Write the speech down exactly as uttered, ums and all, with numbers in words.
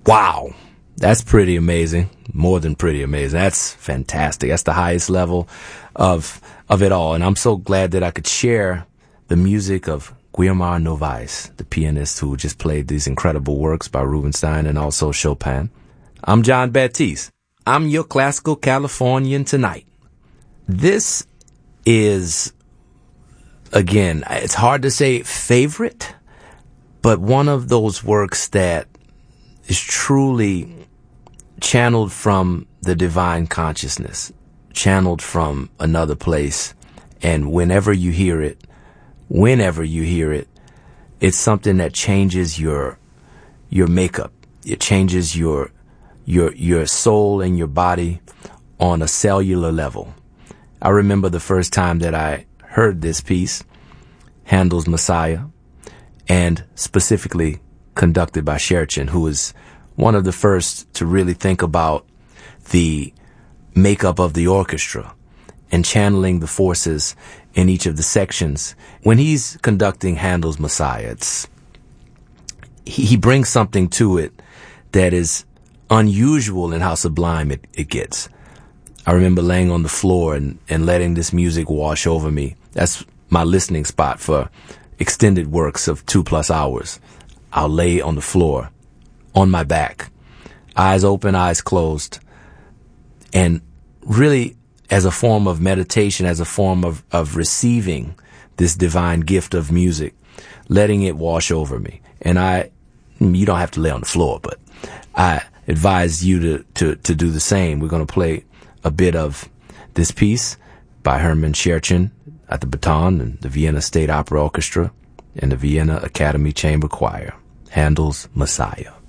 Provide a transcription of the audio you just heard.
Wow. That's pretty amazing. More than pretty amazing. That's fantastic. That's the highest level of of it all. And I'm so glad that I could share the music of Guillermo Novaes, the pianist who just played these incredible works by Rubinstein and also Chopin. I'm John Baptiste. I'm your classical Californian tonight. This is, again, it's hard to say favorite, but one of those works that is truly channeled from the divine consciousness, channeled from another place. And whenever you hear it, whenever you hear it, it's something that changes your, your makeup. It changes your, your, your soul and your body on a cellular level. I remember the first time that I heard this piece, Handel's Messiah, and specifically conducted by Scherchen, who is one of the first to really think about the makeup of the orchestra and channeling the forces in each of the sections. When he's conducting Handel's Messiah, it's, he, he brings something to it that is unusual in how sublime it, it gets. I remember laying on the floor and, and letting this music wash over me. That's my listening spot for extended works of two plus hours. I'll lay on the floor, on my back, eyes open, eyes closed, and really as a form of meditation, as a form of, of receiving this divine gift of music, letting it wash over me. And I, you don't have to lay on the floor, but I advise you to, to, to do the same. We're going to play a bit of this piece by Hermann Scherchen at the baton and the Vienna State Opera Orchestra and the Vienna Academy Chamber Choir, Handel's Messiah.